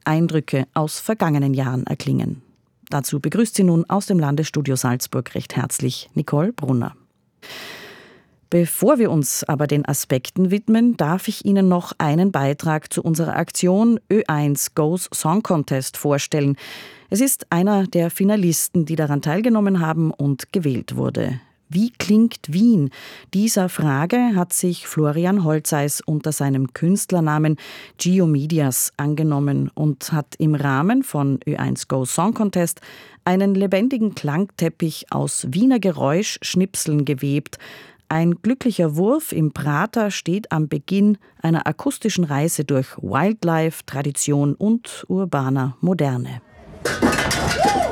Eindrücke aus vergangenen Jahren erklingen. Dazu begrüßt sie nun aus dem Landesstudio Salzburg recht herzlich Nicole Brunner. Bevor wir uns aber den Aspekten widmen, darf ich Ihnen noch einen Beitrag zu unserer Aktion Ö1 Goes Song Contest vorstellen. Es ist einer der Finalisten, die daran teilgenommen haben und gewählt wurde. Wie klingt Wien? Dieser Frage hat sich Florian Holzeis unter seinem Künstlernamen Geomedias angenommen und hat im Rahmen von Ö1 Go Song Contest einen lebendigen Klangteppich aus Wiener Geräuschschnipseln gewebt. Ein glücklicher Wurf im Prater steht am Beginn einer akustischen Reise durch Wildlife, Tradition und urbaner Moderne.